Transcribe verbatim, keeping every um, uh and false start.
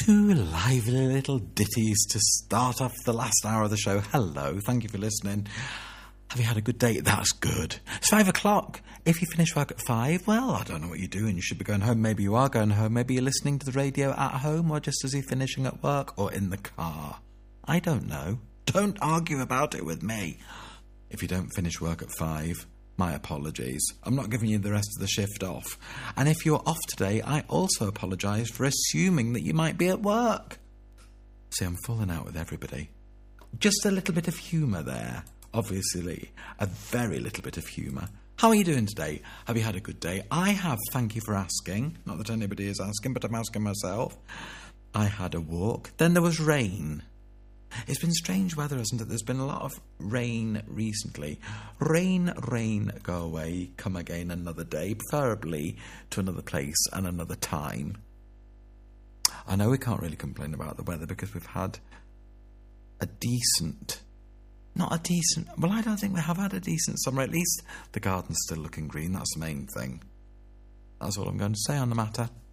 Two lively little ditties to start off the last hour of the show. Hello, thank you for listening. Have you had a good day? That's good. It's five o'clock. If you finish work at five, well, I don't know what you're doing. You should be going home. Maybe you are going home. Maybe you're listening to the radio at home or just as you're finishing at work or in the car. I don't know. Don't argue about it with me. If you don't finish work at five, my apologies. I'm not giving you the rest of the shift off. And if you're off today, I also apologise for assuming that you might be at work. See, I'm falling out with everybody. Just a little bit of humour there. Obviously, a very little bit of humour. How are you doing today? Have you had a good day? I have, thank you for asking. Not that anybody is asking, but I'm asking myself. I had a walk. Then there was rain. It's been strange weather, hasn't it? There's been a lot of rain recently. Rain, rain, go away, come again another day, preferably to another place and another time. I know we can't really complain about the weather because we've had a decent... Not a decent... Well, I don't think we have had a decent summer. At least the garden's still looking green. That's the main thing. That's all I'm going to say on the matter.